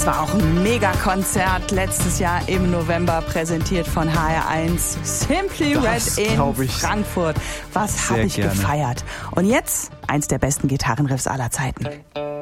Das war auch ein Megakonzert letztes Jahr im November, präsentiert von HR1. Simply Red in Frankfurt. Was habe ich gefeiert. Und jetzt eins der besten Gitarrenriffs aller Zeiten.